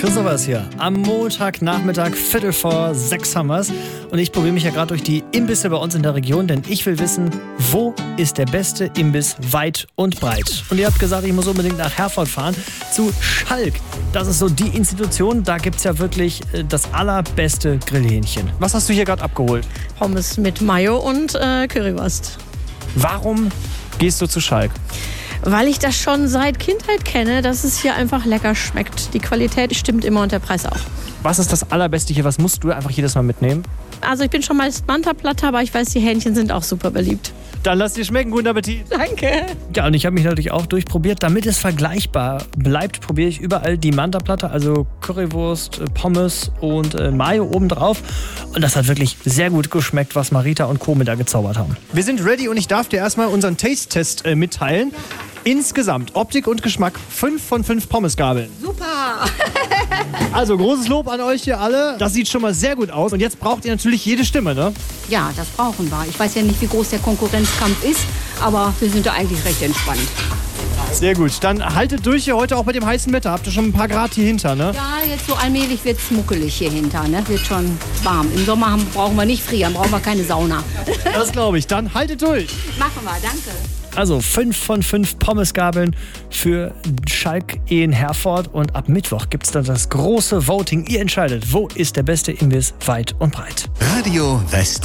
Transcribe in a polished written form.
Christopher ist hier. Am Montagnachmittag, 5:45 haben wir's. Und ich probiere mich ja gerade durch die Imbisse bei uns in der Region, denn ich will wissen, wo ist der beste Imbiss weit und breit? Und ihr habt gesagt, ich muss unbedingt nach Herford fahren, zu Schalk. Das ist so die Institution, da gibt's ja wirklich das allerbeste Grillhähnchen. Was hast du hier gerade abgeholt? Pommes mit Mayo und Currywurst. Warum gehst du zu Schalk? Weil ich das schon seit Kindheit kenne, dass es hier einfach lecker schmeckt. Die Qualität stimmt immer und der Preis auch. Was ist das Allerbeste hier? Was musst du einfach jedes Mal mitnehmen? Also ich bin schon meist Manta-Platte, aber ich weiß, die Hähnchen sind auch super beliebt. Dann lass dir schmecken. Guten Appetit. Danke. Ja, und ich habe mich natürlich auch durchprobiert. Damit es vergleichbar bleibt, probiere ich überall die Manta-Platte, also Currywurst, Pommes und Mayo obendrauf. Und das hat wirklich sehr gut geschmeckt, was Marita und Co. mit da gezaubert haben. Wir sind ready und ich darf dir erstmal unseren Taste-Test mitteilen. Insgesamt, Optik und Geschmack, 5 von 5 Pommesgabeln. Super. Also großes Lob an euch hier alle. Das sieht schon mal sehr gut aus. Und jetzt braucht ihr natürlich jede Stimme, ne? Ja, das brauchen wir. Ich weiß ja nicht, wie groß der Konkurrenzkampf ist, aber wir sind da eigentlich recht entspannt. Sehr gut. Dann haltet durch hier heute auch bei dem heißen Wetter. Habt ihr schon ein paar Grad hier hinter, ne? Ja, jetzt so allmählich wird es muckelig hier hinter, ne? Wird schon warm. Im Sommer brauchen wir nicht frieren, brauchen wir keine Sauna. Das glaube ich. Dann haltet durch. Machen wir, danke. Also 5 von 5 Pommesgabeln für Schalk in Herford. Und ab Mittwoch gibt es dann das große Voting. Ihr entscheidet, wo ist der beste Imbiss weit und breit. Radio West.